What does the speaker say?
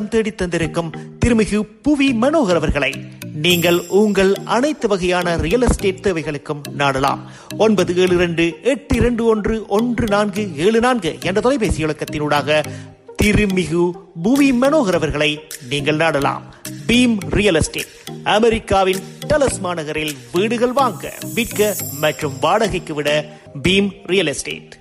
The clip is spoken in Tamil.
தேடி தந்திருக்கும் திருமிகு புவி மனோகர் அவர்களை நீங்கள் உங்கள் அனைத்து வகையான ரியல் எஸ்டேட் தேவைகளுக்கும் நாடலாம். 9728211474 என்ற தொலைபேசி இலக்கத்தினூடாக திருமிகு புவி மனோகர் அவர்களை நீங்கள் நாடலாம். பீம் ரியல் எஸ்டேட், அமெரிக்காவின் டலஸ் மாநகரில் வீடுகள் வாங்க, விற்க மற்றும் வாடகைக்கு விட பீம் ரியல் எஸ்டேட்.